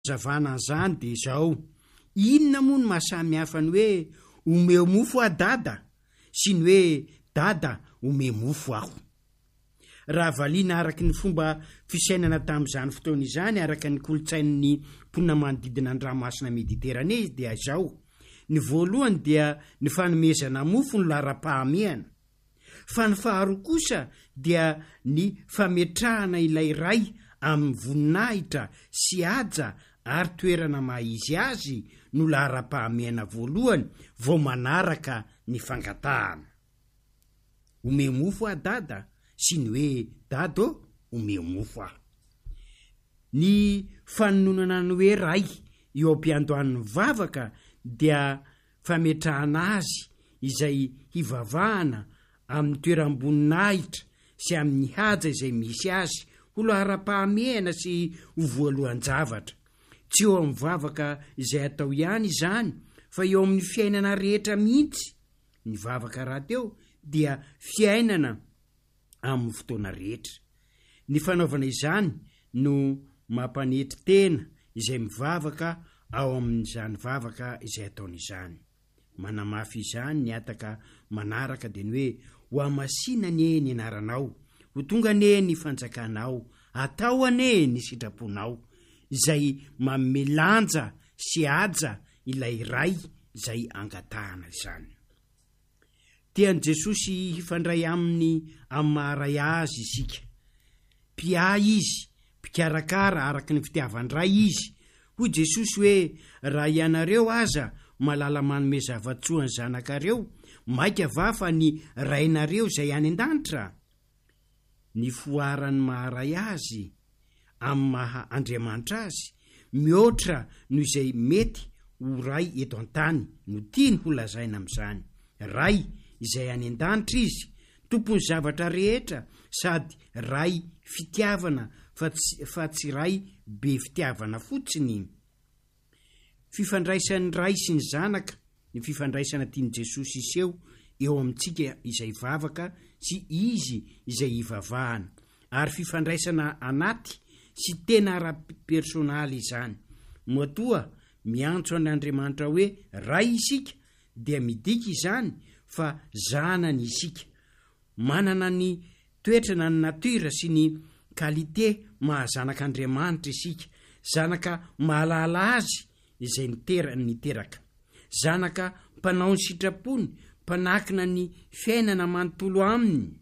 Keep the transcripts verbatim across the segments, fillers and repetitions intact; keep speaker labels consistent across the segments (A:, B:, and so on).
A: zavana zany de zao, inona moa no mahasamy hafa ny hoe omeo mofo a dada sy ny hoe dada ome mofo aho. Raha valiana araky ny fomba fisainana tamin'izany fotoana izany araka ny kolotsain'ny mponina manodidina ny ranomasina mediterane dia zao. Ny voalohany dia ny fanomezana mofo no lara-pahamehana, fa ny faharoa kosa dia ny fametrahana ilay ray amin'ny voninahitra sy aja ary toerana mahizy azy no lara-pahamehana voalohany vao manaraka ny fangatahana. Ome mofo a dada sy ny hoe dado ome mofo ah. Ny fanononana ny hoe ray eo am-piandohan'ny vavaka dia fametrahana azy izay hivavahana amin'ny toeram-boninahitra sy amin'ny haja izay misy azy ho lara-pahamehana sy ho voalohan-javatra. Tsy eo amin'ny vavaka izay atao ihany izany fa eo amin'ny fiainana rehetra mihitsy. Ny vavaka raha teo dia fiainana amin'ny fotoana rehetra. Ny fanaovana izany no mampanety tena izay mivavaka ao amin'izany vavaka izay ataony izany. Manamafy izany ny ataka manaraka de ny hoe ho amasina anie ny anaranao, ho tonga anie ny fanjakanao, atao anie ny sitraponao, izay mamelanja sy aja ilay ray izay angatahana izany. Tian'i Jesosy hifandray aminy amin'ny maharay azy isika. Pia izy, mpikarakara araky ny fitiavan-dray izy. Hoy Jesosy hoe raha ianareo aza malala manome zavatsoa ny zanakareo, maika vafa ny rainareo izay any an-danitra. Ny foaran'ny maharay azy amin'ny maha Andriamanitra azy mihoatra no izay mety ho ray eto an-tany no tiany ho lazaina amin'izany. Ray izay any an-danitra izy, tompony zavatra rehetra sady ray fitiavana fa tsy, fa tsy ray be fitiavana fotsiny. Fifandraisan'ny ray sy ny zanaka, ny fifandraisana tiany Jesosy iseho eo amintsika izay vavaka sy izy izay hivavahana, ary fifandraisana anaty sy tena ara-personaly izany. Moatoa miantso an'Andriamanitra hoe ray isika dia midika izany fa zanany isika. Manana ny toetrana ny natiora sy ny kalite mahazanak'Andriamanitra isika, zanaka mahalala azy izay nitera niteraka, zanaka mpanao ny sitrapony, mpanakina ny fiainana manontolo aminy,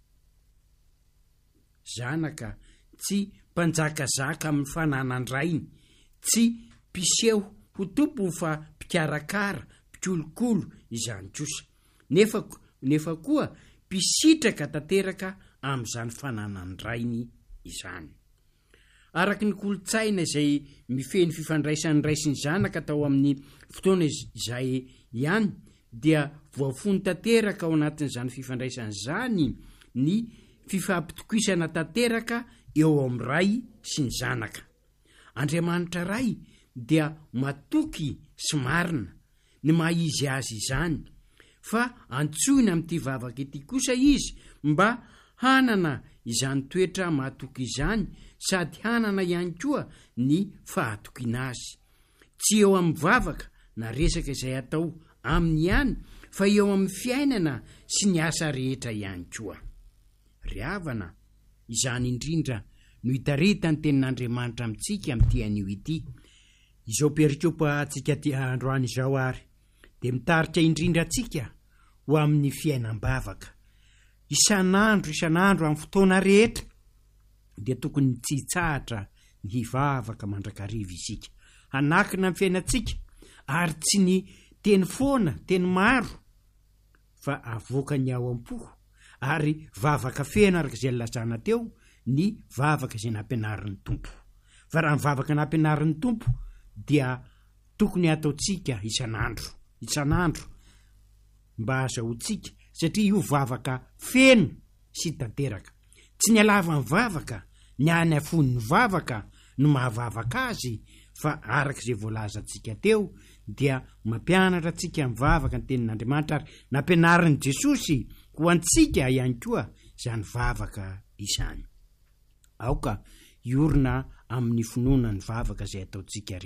A: zanaka tsy mpanjakazaka amin'ny fananandrainy, tsy mpiseho ho tompo fa mpikarakara, mpikolokolo izany kosa, nefa nefa koa mpisitraka tanteraka amin'izany fananandrainy izany. Araky ny kolotsaina izay mifeny fifandraisan'ny ray sy ny zanaka tao amin'ny fotoana izay ihany dia voafony tanteraka ao anatin'izany fifandraisan'izany ny fifampitokisana tanteraka eo amin'ny ray sy ny zanaka. Andriamanitra ray dia matoky sy marina ny mahizy azy izany, fa antsoina amin'ity vavaka ity kosa izy mba hanana izany toetra mahatoky izany sady hanana ihany koa ny fahatokiana azy. Tsy eo amin'ny vavaka na resaka izay atao aminy ihany fa eo amin'ny fiainana sy ny asa rehetra ihany koa. Ry havana, izany indrindra no hitarita ny tenin'Andriamanitra amintsika amin'ity anio ity. Izao perikopa antsika ty androany izao ary de mitarika indrindra antsika ho amin'ny fiainam-bavaka. Isan'andro isan'andro amin'ny fotoana rehetra dia tokony tsy hitsahatra ny hivavaka mandrakariva isika, hanakina amin'ny fiainantsika ary tsy ny teny foana, teny maro, fa avoaka ny ao am-po ary vavaka feno araka izay lazana teo, ny vavaka izay nampianarin'ny tompo. Fa raha ny vavaka nampianarin'ny tompo dia tokony ataotsika isan'andro, isan'andro mba azahoantsika, satria io vavaka feno sy tanteraka. Tsy ny alava ny vavaka, ny any afon'ny vavaka no mahavavaka azy, fa araka izay voalazantsika teo dia mampianatra antsika amin'ny vavaka ny tenin'Andriamanitra ary nampianarin'i Jesosy ho antsika ihany koa izany vavaka izany. Aoka iorina amin'ny finoana ny vavaka izay ataontsika